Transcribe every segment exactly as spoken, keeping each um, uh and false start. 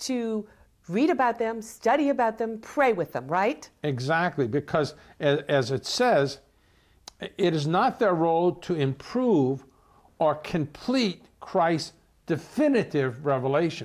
to read about them, study about them, pray with them, right? Exactly, because as, as it says, it is not their role to improve or complete Christ's definitive revelation,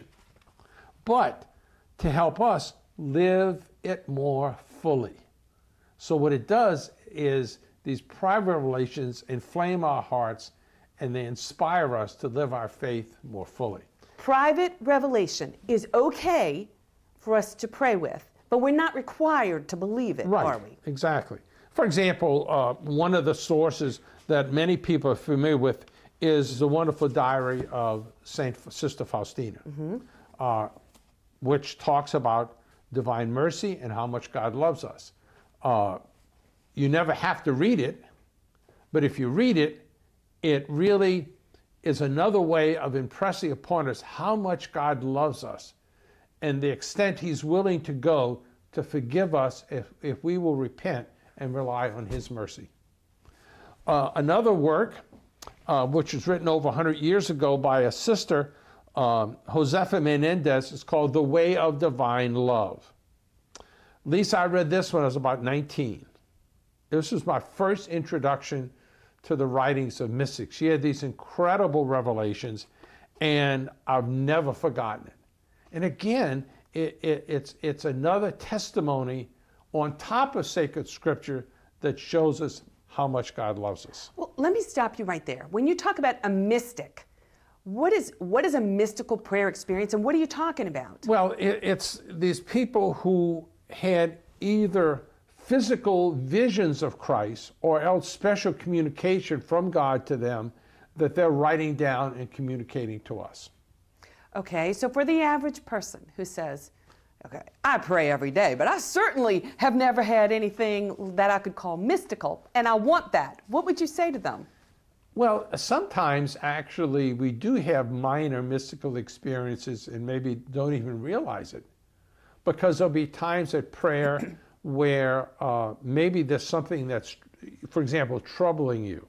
but to help us live it more fully. So what it does is these private revelations inflame our hearts and they inspire us to live our faith more fully. Private revelation is okay for us to pray with, but we're not required to believe it, right, are we? Exactly. For example, uh, one of the sources that many people are familiar with is the wonderful diary of Saint Sister Faustina, mm-hmm. uh, which talks about divine mercy and how much God loves us. Uh, you never have to read it, but if you read it, it really is another way of impressing upon us how much God loves us and the extent he's willing to go to forgive us if, if we will repent and rely on his mercy. Uh, another work, uh, which was written over one hundred years ago by a sister, um, Josefa Menendez, is called The Way of Divine Love. Lisa, I read this when I was about nineteen. This was my first introduction to the writings of mystics. She had these incredible revelations, and I've never forgotten it. And again, it, it, it's, it's another testimony on top of sacred scripture that shows us how much God loves us. Well, let me stop you right there. When you talk about a mystic, what is, what is a mystical prayer experience, and what are you talking about? Well, it, it's these people who had either physical visions of Christ or else special communication from God to them that they're writing down and communicating to us. Okay, so for the average person who says, okay, I pray every day, but I certainly have never had anything that I could call mystical, and I want that, what would you say to them? Well, sometimes actually we do have minor mystical experiences and maybe don't even realize it, because there'll be times at prayer where uh, maybe there's something that's, for example, troubling you.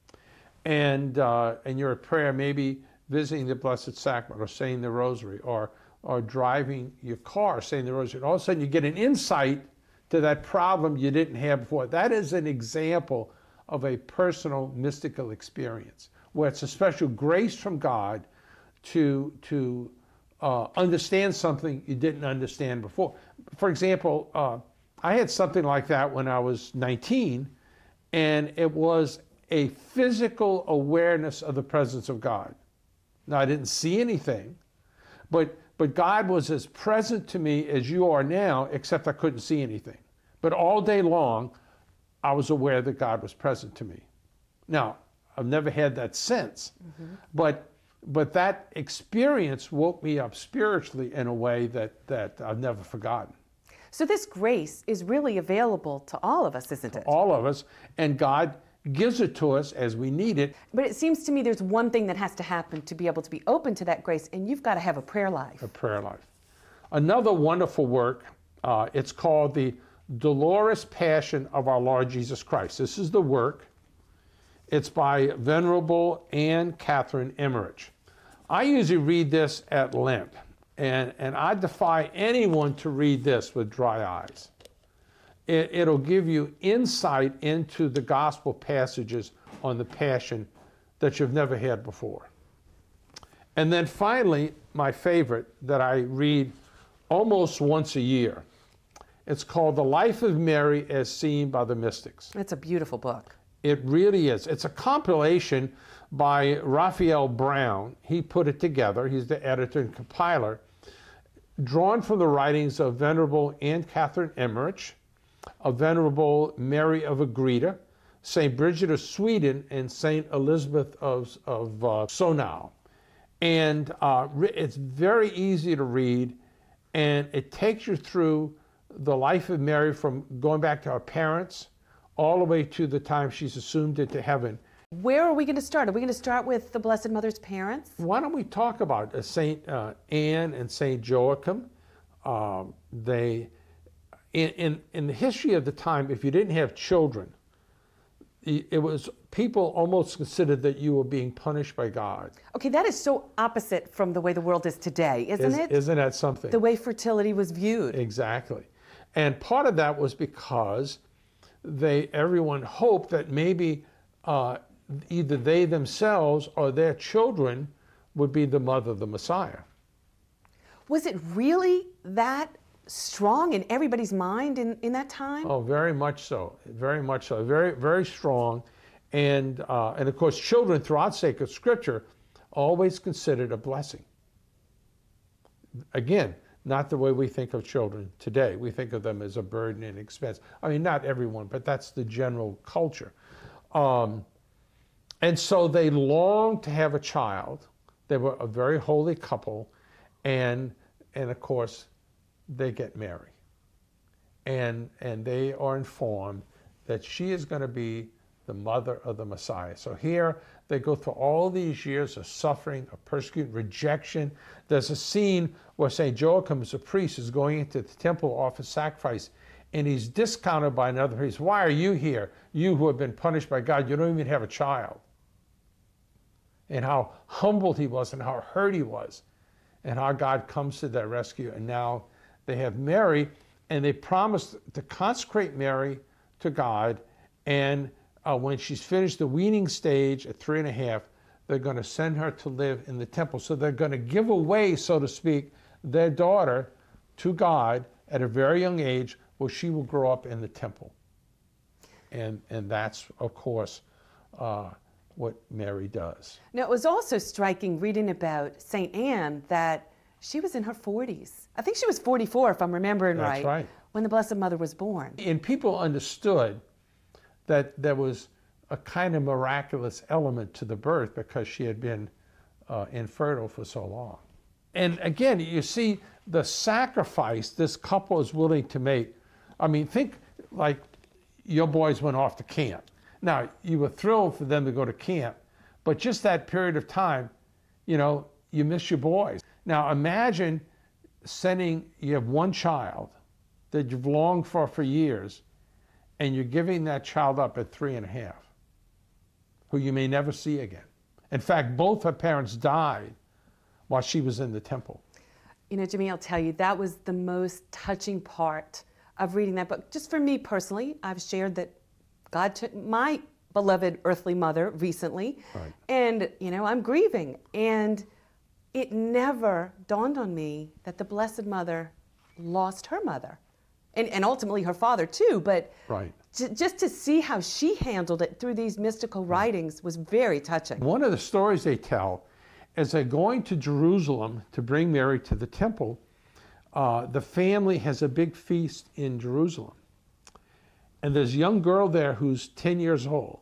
And, uh, and you're at prayer, maybe visiting the Blessed Sacrament or saying the Rosary or, or driving your car saying the Rosary. And all of a sudden you get an insight to that problem you didn't have before. That is an example of a personal mystical experience where it's a special grace from God to, to uh, understand something you didn't understand before. For example, uh, I had something like that when I was nineteen, and it was a physical awareness of the presence of God. Now, I didn't see anything, but, but God was as present to me as you are now, except I couldn't see anything. But all day long, I was aware that God was present to me. Now, I've never had that since, mm-hmm. but, but that experience woke me up spiritually in a way that, that I've never forgotten. So this grace is really available to all of us, isn't it? All of us, and God gives it to us as we need it. But it seems to me there's one thing that has to happen to be able to be open to that grace, and you've got to have a prayer life. A prayer life. Another wonderful work, uh, it's called The Dolorous Passion of Our Lord Jesus Christ. This is the work. It's by Venerable Anne Catherine Emmerich. I usually read this at Lent. And, and I defy anyone to read this with dry eyes. It, it'll give you insight into the gospel passages on the Passion that you've never had before. And then finally, my favorite that I read almost once a year. It's called The Life of Mary as Seen by the Mystics. It's a beautiful book. It really is. It's a compilation by Raphael Brown. He put it together. He's the editor and compiler. Drawn from the writings of Venerable Anne Catherine Emmerich, of Venerable Mary of Agreda, Saint Bridget of Sweden, and Saint Elizabeth of, of uh, Sonau. And uh, it's very easy to read, and it takes you through the life of Mary from going back to her parents all the way to the time she's assumed into heaven. Where are we going to start? Are we going to start with the Blessed Mother's parents? Why don't we talk about uh, Saint uh, Anne and Saint Joachim? Um, they, in, in, in the history of the time, if you didn't have children, it was people almost considered that you were being punished by God. Okay, that is so opposite from the way the world is today, isn't Is, it? Isn't that something? The way fertility was viewed. Exactly. And part of that was because they, everyone hoped that maybe uh, either they themselves or their children would be the mother of the Messiah. Was it really that strong in everybody's mind in, in that time? Oh, very much so. Very much so. Very, very strong. And, uh, and of course, children throughout sacred scripture always considered a blessing. Again, not the way we think of children today. We think of them as a burden and expense. I mean, not everyone, but that's the general culture. Um, and so they longed to have a child. They were a very holy couple. And, and of course, they get married. And, and they are informed that she is going to be the mother of the Messiah. So here they go through all these years of suffering, of persecution, rejection. There's a scene where Saint Joachim, as a priest, is going into the temple to offer sacrifice, and he's discounted by another priest. Why are you here? You who have been punished by God, you don't even have a child. And how humbled he was and how hurt he was, and how God comes to their rescue. And now they have Mary, and they promised to consecrate Mary to God, and Uh, when she's finished the weaning stage at three and a half, they're going to send her to live in the temple. So they're going to give away, so to speak, their daughter to God at a very young age, where she will grow up in the temple. And, and that's, of course, uh, what Mary does. Now, it was also striking reading about Saint Anne that she was in her forties. I think she was forty-four, if I'm remembering That's right, right. when the Blessed Mother was born. And people understood that there was a kind of miraculous element to the birth because she had been uh, infertile for so long. And again, you see the sacrifice this couple is willing to make. I mean, think like your boys went off to camp. Now, you were thrilled for them to go to camp, but just that period of time, you know, you miss your boys. Now, imagine sending, you have one child that you've longed for for years, and you're giving that child up at three and a half, who you may never see again. In fact, both her parents died while she was in the temple. You know, Jimmy, I'll tell you, that was the most touching part of reading that book. Just for me personally, I've shared that God took my beloved earthly mother recently, Right. and, you know, I'm grieving. And it never dawned on me that the Blessed Mother lost her mother. And, and ultimately her father too, but Right. j- just to see how she handled it through these mystical writings was very touching. One of the stories they tell is they're going to Jerusalem to bring Mary to the temple. Uh, the family has a big feast in Jerusalem. And there's a young girl there who's ten years old.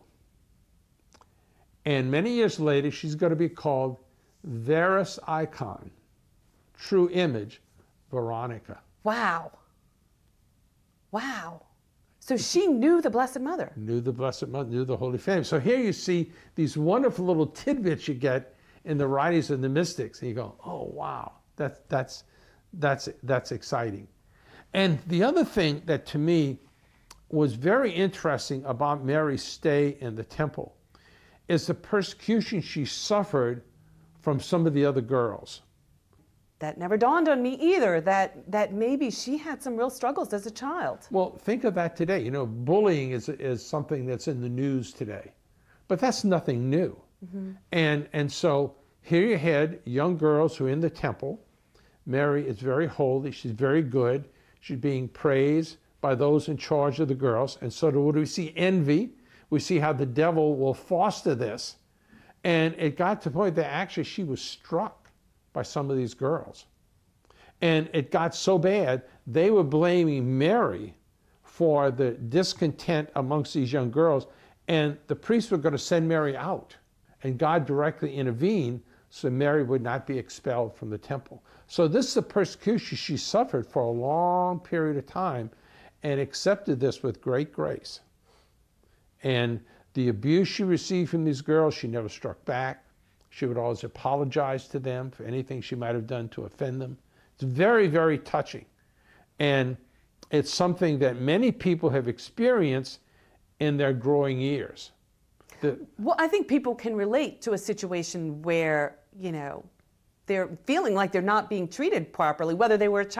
And many years later, she's going to be called Veris Icon, true image, Veronica. Wow. Wow. So she knew the Blessed Mother. Knew the Blessed Mother, knew the Holy Family. So here you see these wonderful little tidbits you get in the writings of the mystics. And you go, oh, wow, that's, that's, that's, that's exciting. And the other thing that to me was very interesting about Mary's stay in the temple is the persecution she suffered from some of the other girls. That never dawned on me either, that, that maybe she had some real struggles as a child. Well, think of that today. You know, bullying is, is something that's in the news today, but that's nothing new. Mm-hmm. And, and so here you had young girls who are in the temple. Mary is very holy. She's very good. She's being praised by those in charge of the girls. And so what do we see? Envy. We see how the devil will foster this. And it got to the point that actually she was struck by some of these girls. And it got so bad, they were blaming Mary for the discontent amongst these young girls, and the priests were going to send Mary out. And God directly intervened so Mary would not be expelled from the temple. So this is the persecution she suffered for a long period of time, and accepted this with great grace. And the abuse she received from these girls, she never struck back. She would always apologize to them for anything she might have done to offend them. It's very, very touching. And it's something that many people have experienced in their growing years. The, Well, I think people can relate to a situation where, you know, they're feeling like they're not being treated properly, whether they were a child